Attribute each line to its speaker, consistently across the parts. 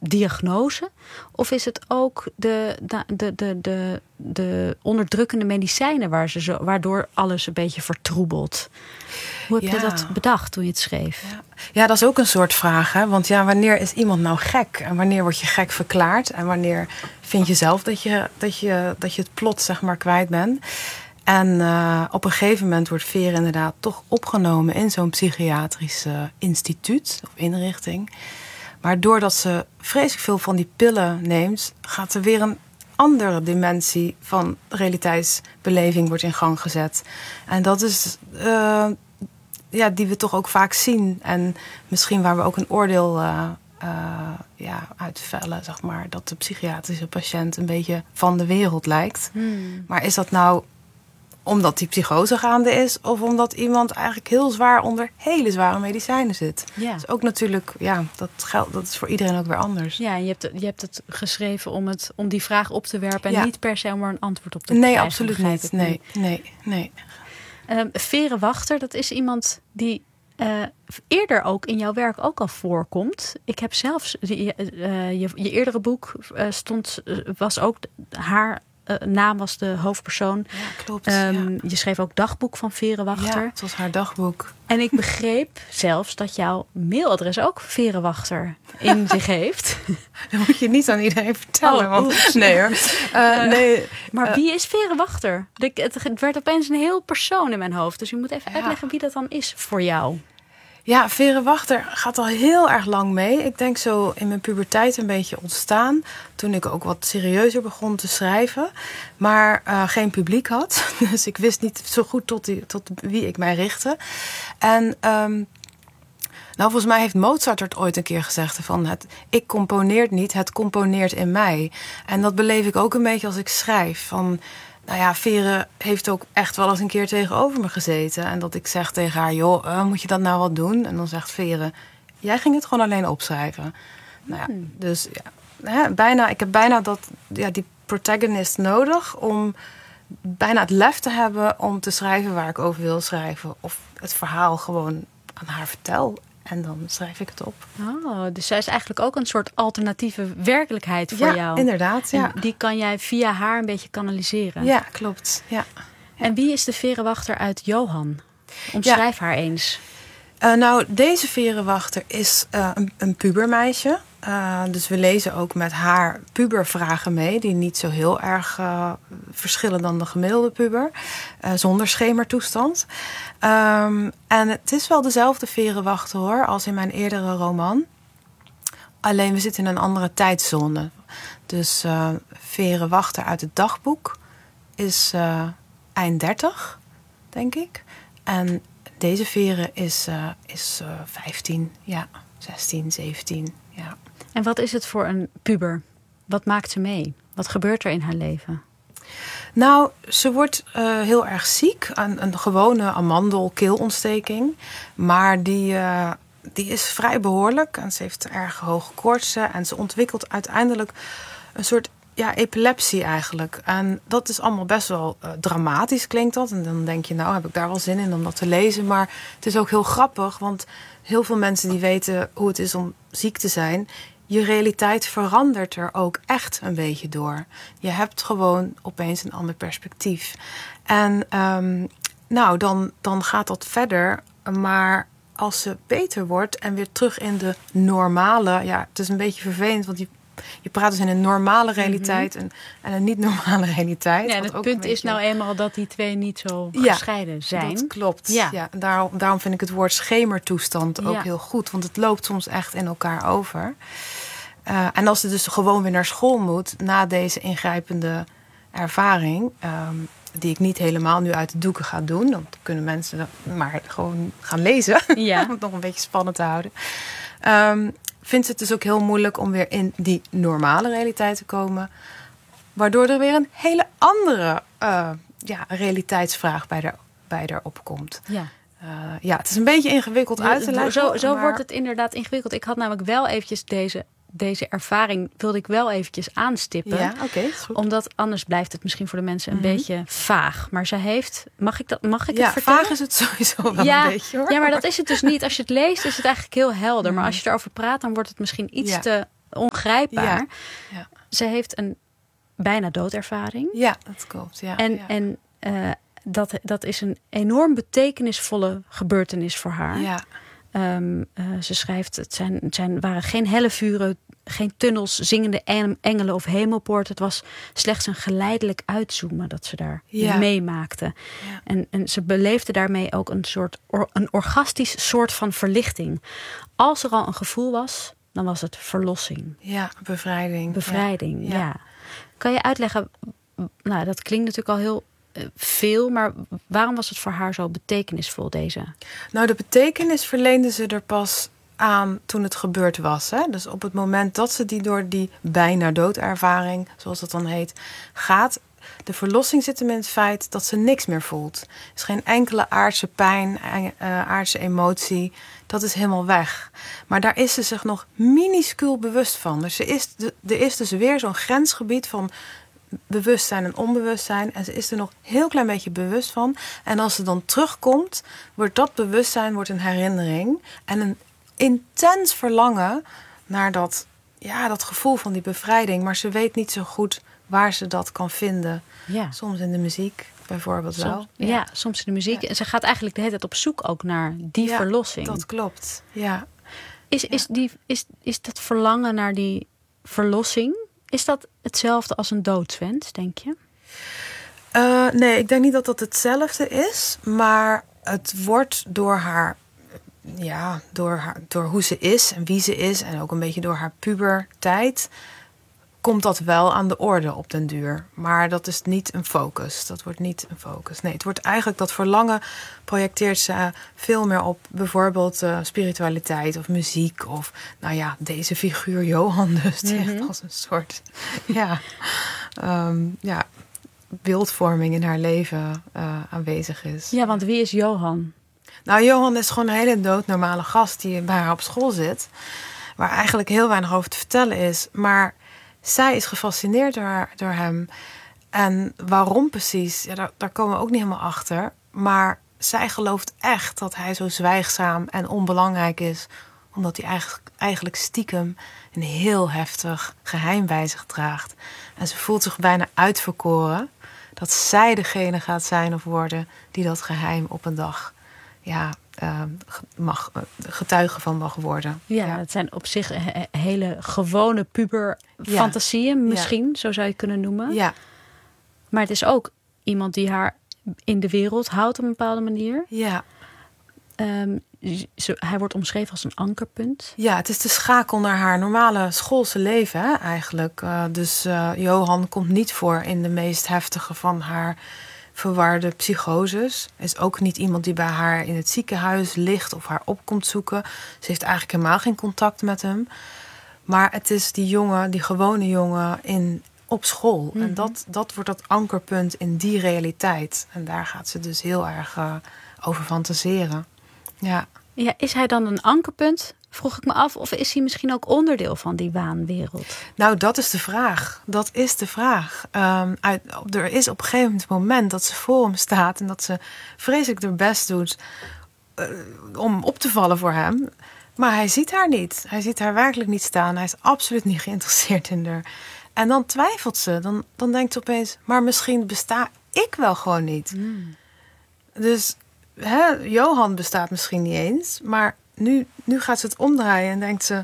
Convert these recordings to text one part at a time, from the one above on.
Speaker 1: diagnose? Of is het ook de onderdrukkende medicijnen waardoor alles een beetje vertroebelt? Hoe heb je dat bedacht toen je het schreef?
Speaker 2: Ja, dat is ook een soort vraag. Hè? Want wanneer is iemand nou gek? En wanneer word je gek verklaard? En wanneer vind je zelf dat je het plot zeg maar kwijt bent? En op een gegeven moment wordt Vere inderdaad toch opgenomen in zo'n psychiatrisch instituut of inrichting. Maar doordat ze vreselijk veel van die pillen neemt, gaat er weer een andere dimensie van realiteitsbeleving wordt in gang gezet. En dat is die we toch ook vaak zien. En misschien waar we ook een oordeel uit vellen, zeg maar, dat de psychiatrische patiënt een beetje van de wereld lijkt. Maar is dat nou omdat die psychose gaande is, of omdat iemand eigenlijk heel zwaar onder hele zware medicijnen zit?
Speaker 1: Ja.
Speaker 2: Dus ook natuurlijk, dat is voor iedereen ook weer anders.
Speaker 1: Ja, je hebt het geschreven om die vraag op te werpen en niet per se om er een antwoord op te krijgen.
Speaker 2: Nee, absoluut niet. Nee.
Speaker 1: Vere Wachter, dat is iemand die eerder ook in jouw werk ook al voorkomt. Ik heb zelfs je eerdere boek was ook haar naam was de hoofdpersoon.
Speaker 2: Ja, klopt.
Speaker 1: Je schreef ook dagboek van Vere Wachter.
Speaker 2: Ja, het was haar dagboek.
Speaker 1: En ik begreep zelfs dat jouw mailadres ook Vere Wachter in zich heeft.
Speaker 2: Dat moet je niet aan iedereen vertellen. Nee hoor.
Speaker 1: Maar wie is Vere Wachter? Het werd opeens een heel persoon in mijn hoofd. Dus je moet even uitleggen wie dat dan is voor jou.
Speaker 2: Ja, Vere Wachter gaat al heel erg lang mee. Ik denk zo in mijn puberteit een beetje ontstaan. Toen ik ook wat serieuzer begon te schrijven. Maar geen publiek had. Dus ik wist niet zo goed tot wie ik mij richtte. En volgens mij heeft Mozart het ooit een keer gezegd. Ik componeert niet, het componeert in mij. En dat beleef ik ook een beetje als ik schrijf. Vere heeft ook echt wel eens een keer tegenover me gezeten. En dat ik zeg tegen haar, joh, moet je dat nou wat doen? En dan zegt Vere, jij ging het gewoon alleen opschrijven. Dus ik heb bijna die protagonist nodig om bijna het lef te hebben om te schrijven waar ik over wil schrijven. Of het verhaal gewoon aan haar vertel. En dan schrijf ik het op.
Speaker 1: Oh, dus zij is eigenlijk ook een soort alternatieve werkelijkheid voor jou.
Speaker 2: Ja, inderdaad. Ja.
Speaker 1: En die kan jij via haar een beetje kanaliseren.
Speaker 2: Ja, klopt. Ja.
Speaker 1: En wie is de Vere Wachter uit Johan? Omschrijf haar eens.
Speaker 2: Deze Vere Wachter is een pubermeisje. Dus we lezen ook met haar pubervragen mee. Die niet zo heel erg verschillen dan de gemiddelde puber. Zonder schemertoestand. En het is wel dezelfde Vere Wachter hoor. Als in mijn eerdere roman. Alleen we zitten in een andere tijdzone. Dus Vere Wachter uit het dagboek is eind 30, denk ik. En deze Vere is 15, 16, 17, ja.
Speaker 1: En wat is het voor een puber? Wat maakt ze mee? Wat gebeurt er in haar leven?
Speaker 2: Ze wordt heel erg ziek. Een gewone amandel-keelontsteking. Maar die is vrij behoorlijk. En ze heeft erg hoge koortsen. En ze ontwikkelt uiteindelijk een soort epilepsie eigenlijk. En dat is allemaal best wel dramatisch klinkt dat. En dan denk je, heb ik daar wel zin in om dat te lezen. Maar het is ook heel grappig. Want heel veel mensen die weten hoe het is om ziek te zijn. Je realiteit verandert er ook echt een beetje door. Je hebt gewoon opeens een ander perspectief. En dan gaat dat verder. Maar als ze beter wordt en weer terug in de normale... het is een beetje vervelend, want je praat dus in een normale realiteit en een niet-normale realiteit.
Speaker 1: Ja, en het punt is nou eenmaal dat die twee niet zo gescheiden zijn.
Speaker 2: Dat klopt. Ja. Daarom vind ik het woord schemertoestand ook heel goed. Want het loopt soms echt in elkaar over. En als ze dus gewoon weer naar school moet na deze ingrijpende ervaring... die ik niet helemaal nu uit de doeken ga doen. Dan kunnen mensen maar gewoon gaan lezen. Ja. Om het nog een beetje spannend te houden. Vindt ze het dus ook heel moeilijk om weer in die normale realiteit te komen. Waardoor er weer een hele andere realiteitsvraag bij haar opkomt. Ja. Het is een beetje ingewikkeld uit te leggen.
Speaker 1: Zo wordt het inderdaad ingewikkeld. Ik had namelijk wel eventjes deze ervaring wilde ik wel eventjes aanstippen.
Speaker 2: Ja, oké.
Speaker 1: Omdat anders blijft het misschien voor de mensen een beetje vaag. Maar ze heeft... Mag ik het vertellen?
Speaker 2: Vaag is het sowieso wel een beetje hoor.
Speaker 1: Ja, maar dat is het dus niet. Als je het leest is het eigenlijk heel helder. Maar als je erover praat, dan wordt het misschien iets te ongrijpbaar.
Speaker 2: Ja.
Speaker 1: Ze heeft een bijna doodervaring.
Speaker 2: Ja, dat klopt. Ja,
Speaker 1: En dat is een enorm betekenisvolle gebeurtenis voor haar.
Speaker 2: Ja.
Speaker 1: Ze schrijft, waren geen helle vuren, geen tunnels, zingende engelen of hemelpoorten. Het was slechts een geleidelijk uitzoomen dat ze daar meemaakte. Ja. En ze beleefde daarmee ook een orgastisch soort van verlichting. Als er al een gevoel was, dan was het verlossing.
Speaker 2: Ja, bevrijding.
Speaker 1: Bevrijding, ja. Kan je uitleggen, nou, dat klinkt natuurlijk al heel veel, maar waarom was het voor haar zo betekenisvol, deze?
Speaker 2: Nou, de betekenis verleende ze er pas aan toen het gebeurd was. Hè? Dus op het moment dat ze door die bijna doodervaring, zoals dat dan heet, gaat. De verlossing zit hem in het feit dat ze niks meer voelt. Er is geen enkele aardse pijn, aardse emotie. Dat is helemaal weg. Maar daar is ze zich nog minuscuul bewust van. Dus er is dus weer zo'n grensgebied van bewustzijn en onbewustzijn. En ze is er nog een heel klein beetje bewust van. En als ze dan terugkomt, wordt dat bewustzijn een herinnering. En een intens verlangen naar dat gevoel van die bevrijding. Maar ze weet niet zo goed waar ze dat kan vinden. Ja. Soms in de muziek bijvoorbeeld wel.
Speaker 1: Ja, soms in de muziek. Ja. En ze gaat eigenlijk de hele tijd op zoek ook naar die verlossing.
Speaker 2: Dat klopt, ja.
Speaker 1: Is dat verlangen naar die verlossing, is dat hetzelfde als een doodswens, denk je?
Speaker 2: Nee, ik denk niet dat dat hetzelfde is. Maar het wordt door haar, door hoe ze is en wie ze is, en ook een beetje door haar puberteit, komt dat wel aan de orde op den duur. Maar dat is niet een focus. Dat wordt niet een focus. Nee, het wordt eigenlijk dat verlangen projecteert ze veel meer op bijvoorbeeld spiritualiteit of muziek. Of deze figuur Johan dus. Die echt als een soort beeldvorming in haar leven aanwezig is.
Speaker 1: Ja, want wie is Johan?
Speaker 2: Nou, Johan is gewoon een hele doodnormale gast die bij haar op school zit. Waar eigenlijk heel weinig over te vertellen is. Maar zij is gefascineerd door hem. En waarom precies, daar komen we ook niet helemaal achter. Maar zij gelooft echt dat hij zo zwijgzaam en onbelangrijk is. Omdat hij eigenlijk stiekem een heel heftig geheim bij zich draagt. En ze voelt zich bijna uitverkoren dat zij degene gaat zijn of worden die dat geheim op een dag getuige van mag worden.
Speaker 1: Ja, het zijn op zich hele gewone puberfantasieën, misschien, zo zou je kunnen noemen.
Speaker 2: Ja.
Speaker 1: Maar het is ook iemand die haar in de wereld houdt op een bepaalde manier.
Speaker 2: Ja.
Speaker 1: Hij wordt omschreven als een ankerpunt.
Speaker 2: Ja, het is de schakel naar haar normale schoolse leven, hè, eigenlijk. Dus Johan komt niet voor in de meest heftige van haar verwarde psychoses. Is ook niet iemand die bij haar in het ziekenhuis ligt of haar op komt zoeken. Ze heeft eigenlijk helemaal geen contact met hem. Maar het is die jongen, die gewone jongen op school. En dat wordt dat ankerpunt in die realiteit. En daar gaat ze dus heel erg over fantaseren. Ja. Ja,
Speaker 1: is hij dan een ankerpunt? Vroeg ik me af, of is hij misschien ook onderdeel van die waanwereld?
Speaker 2: Nou, dat is de vraag. Dat is de vraag. Er is op een gegeven moment dat ze voor hem staat en dat ze vreselijk haar best doet om op te vallen voor hem. Maar hij ziet haar niet. Hij ziet haar werkelijk niet staan. Hij is absoluut niet geïnteresseerd in haar. En dan twijfelt ze. Dan denkt ze opeens, maar misschien besta ik wel gewoon niet. Dus Johan bestaat misschien niet eens, maar nu gaat ze het omdraaien en denkt ze,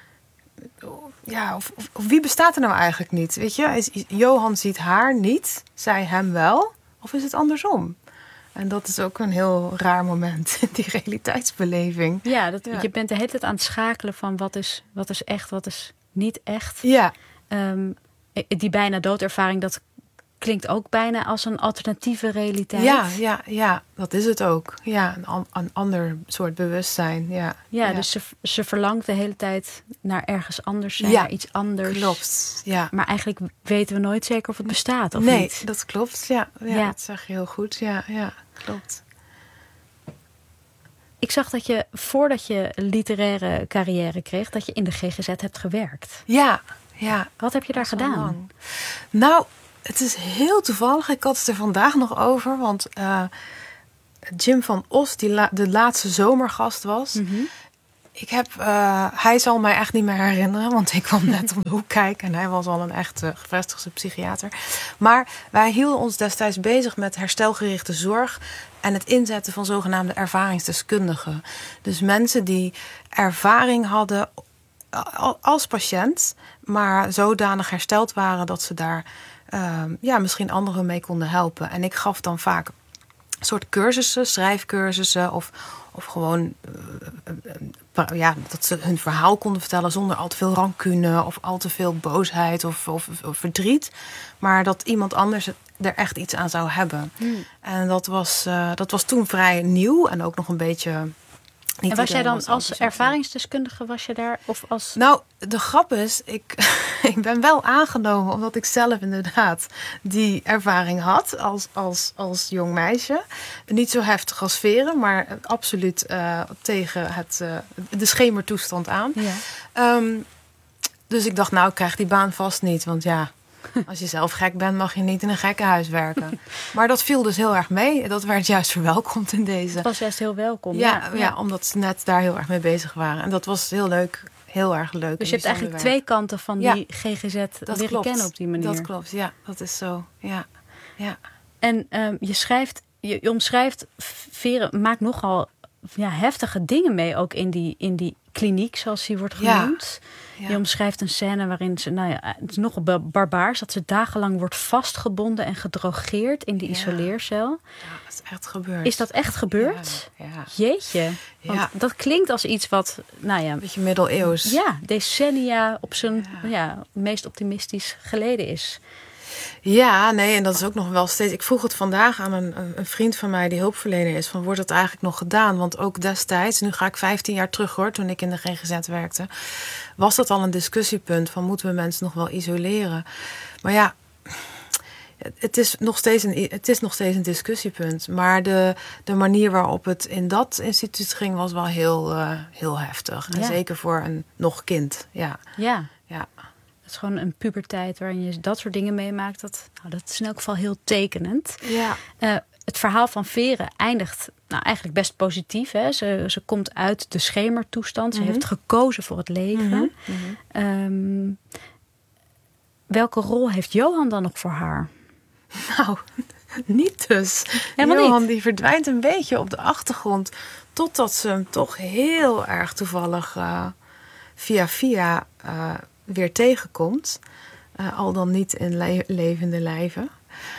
Speaker 2: of wie bestaat er nou eigenlijk niet? Weet je, Johan ziet haar niet, zij hem wel, of is het andersom? En dat is ook een heel raar moment in die realiteitsbeleving.
Speaker 1: Ja, je bent de hele tijd aan het schakelen van wat is echt, wat is niet echt.
Speaker 2: Ja.
Speaker 1: Die bijna doodervaring, dat klinkt ook bijna als een alternatieve realiteit.
Speaker 2: Ja, dat is het ook. Ja, een ander soort bewustzijn. Ja.
Speaker 1: Dus ze verlangt de hele tijd naar ergens anders zijn, naar iets anders.
Speaker 2: Klopt, ja.
Speaker 1: Maar eigenlijk weten we nooit zeker of het bestaat of
Speaker 2: niet.
Speaker 1: Nee,
Speaker 2: dat klopt. Ja, dat zeg je heel goed. Ja, klopt.
Speaker 1: Ik zag dat je, voordat je literaire carrière kreeg, dat je in de GGZ hebt gewerkt.
Speaker 2: Ja.
Speaker 1: Wat heb je daar gedaan?
Speaker 2: Lang. Nou, het is heel toevallig. Ik had het er vandaag nog over. Want Jim van Os, die de laatste zomergast was, Hij zal mij echt niet meer herinneren, want ik kwam net om de hoek kijken en hij was al een echt gevestigde psychiater. Maar wij hielden ons destijds bezig met herstelgerichte zorg en het inzetten van zogenaamde ervaringsdeskundigen. Dus mensen die ervaring hadden als patiënt, maar zodanig hersteld waren dat ze daar misschien anderen mee konden helpen. En ik gaf dan vaak soort cursussen, schrijfcursussen of gewoon dat ze hun verhaal konden vertellen zonder al te veel rancune of al te veel boosheid of verdriet. Maar dat iemand anders er echt iets aan zou hebben. En dat was toen vrij nieuw en ook nog een beetje...
Speaker 1: En was jij dan als ervaringsdeskundige, was je daar? Of als...
Speaker 2: Nou, de grap is, ik ben wel aangenomen omdat ik zelf inderdaad die ervaring had als jong meisje. Niet zo heftig als Vere, maar absoluut tegen de schemertoestand aan. Ja. Dus ik dacht, nou, ik krijg die baan vast niet, want ja... Als je zelf gek bent, mag je niet in een gekkenhuis werken. Maar dat viel dus heel erg mee. Dat werd juist verwelkomd in deze.
Speaker 1: Het was juist heel welkom.
Speaker 2: Ja, omdat ze net daar heel erg mee bezig waren. En dat was heel leuk. Heel erg leuk.
Speaker 1: Dus je hebt eigenlijk twee kanten van die GGZ leren kennen op die manier.
Speaker 2: Dat klopt, ja. Dat is zo. Ja.
Speaker 1: En je omschrijft, Vere maakt nogal heftige dingen mee. Ook in die kliniek, zoals die wordt genoemd. Ja. Je omschrijft een scène waarin ze, het is nogal barbaars, dat ze dagenlang wordt vastgebonden en gedrogeerd in die isoleercel.
Speaker 2: Ja, dat is echt gebeurd.
Speaker 1: Is dat echt gebeurd?
Speaker 2: Ja.
Speaker 1: Jeetje. Want dat klinkt als iets wat,
Speaker 2: een beetje middeleeuws.
Speaker 1: Ja, decennia op zijn meest optimistisch geleden is.
Speaker 2: Ja, nee, en dat is ook nog wel steeds... Ik vroeg het vandaag aan een vriend van mij die hulpverlener is... van wordt dat eigenlijk nog gedaan? Want ook destijds, nu ga ik 15 jaar terug hoor... toen ik in de GGZ werkte... was dat al een discussiepunt van moeten we mensen nog wel isoleren? Maar ja, het is nog steeds een discussiepunt. Maar de manier waarop het in dat instituut ging... was wel heel heftig. En zeker voor een nog kind. Ja.
Speaker 1: Het is gewoon een puberteit waarin je dat soort dingen meemaakt. Dat is in elk geval heel tekenend. Ja. Het verhaal van Vere eindigt eigenlijk best positief. Hè? Ze komt uit de schemertoestand. Ze heeft gekozen voor het leven. Welke rol heeft Johan dan nog voor haar?
Speaker 2: Nou, niet dus.
Speaker 1: Helemaal
Speaker 2: Johan
Speaker 1: niet.
Speaker 2: Die verdwijnt een beetje op de achtergrond. Totdat ze hem toch heel erg toevallig via weer tegenkomt. Al dan niet in levende lijven.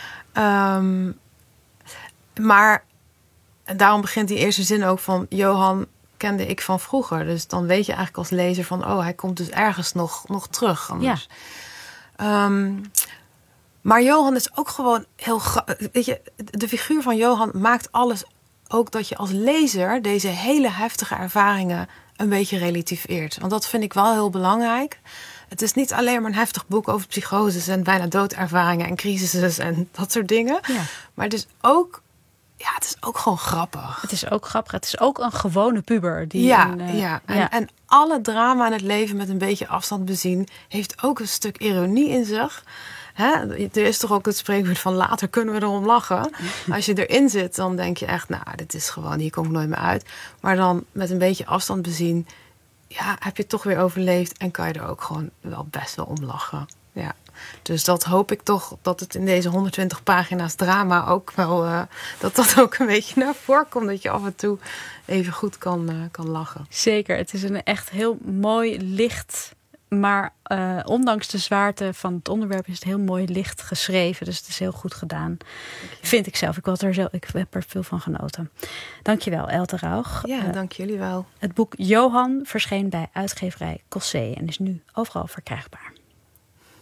Speaker 2: Maar daarom begint die eerste zin ook van... Johan kende ik van vroeger. Dus dan weet je eigenlijk als lezer van... hij komt dus ergens nog terug. Anders. Ja. Maar Johan is ook gewoon heel... Weet je, de figuur van Johan maakt alles ook dat je als lezer... deze hele heftige ervaringen een beetje relativeert. Want dat vind ik wel heel belangrijk. Het is niet alleen maar een heftig boek over psychoses... en bijna doodervaringen en crisissen en dat soort dingen. Ja. Maar het is ook gewoon grappig.
Speaker 1: Het is ook grappig. Het is ook een gewone puber.
Speaker 2: En alle drama in het leven met een beetje afstand bezien... heeft ook een stuk ironie in zich. Er is toch ook het spreekwoord van later kunnen we erom lachen. Als je erin zit, dan denk je echt... dit is gewoon, hier kom ik nooit meer uit. Maar dan met een beetje afstand bezien... heb je het toch weer overleefd... en kan je er ook gewoon wel best wel om lachen. Ja. Dus dat hoop ik toch, dat het in deze 120 pagina's drama ook wel... dat ook een beetje naar voren komt. Dat je af en toe even goed kan lachen.
Speaker 1: Zeker, het is een echt heel mooi licht... Maar ondanks de zwaarte van het onderwerp is het heel mooi licht geschreven. Dus het is heel goed gedaan. Vind ik zelf. Ik heb er veel van genoten. Dankjewel, Elte Rauch.
Speaker 2: Ja, dank jullie wel.
Speaker 1: Het boek Johan verscheen bij uitgeverij Cossé en is nu overal verkrijgbaar.